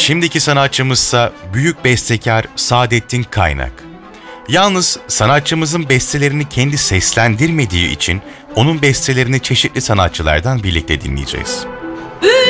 Şimdiki sanatçımızsa büyük bestekar Saadettin Kaynak. Yalnız sanatçımızın bestelerini kendi seslendirmediği için onun bestelerini çeşitli sanatçılardan birlikte dinleyeceğiz.